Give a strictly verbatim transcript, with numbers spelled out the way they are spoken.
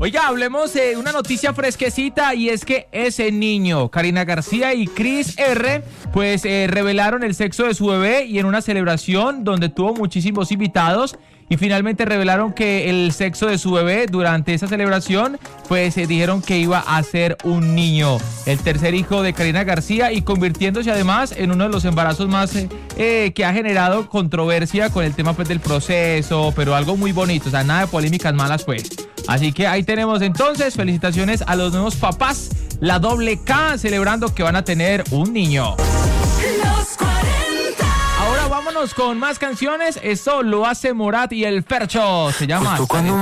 Oiga, hablemos de una noticia fresquecita y es que ese niño, Karina García y Chris R, pues eh, revelaron el sexo de su bebé y en una celebración donde tuvo muchísimos invitados y finalmente revelaron que el sexo de su bebé durante esa celebración, pues eh, dijeron que iba a ser un niño, el tercer hijo de Karina García y convirtiéndose además en uno de los embarazos más eh, eh, que ha generado controversia con el tema pues del proceso, pero algo muy bonito, o sea, nada de polémicas malas pues. Así que ahí tenemos entonces, felicitaciones a los nuevos papás, la doble K, celebrando que van a tener un niño. Ahora vámonos con más canciones, esto lo hace Morat y el Fercho, se llama...